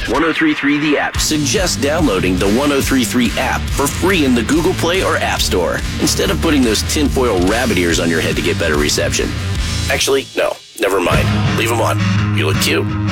1033 The App suggests downloading the 1033 app for free in the Google Play or App Store, instead of putting those tinfoil rabbit ears on your head to get better reception. Actually, no, never mind. Leave them on. You look cute.